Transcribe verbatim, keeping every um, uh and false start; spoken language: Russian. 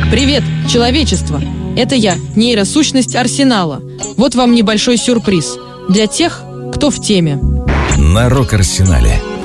Привет, человечество! Это я, нейросущность Арсенала. Вот вам небольшой сюрприз для тех, кто в теме. На Рок-Арсенале.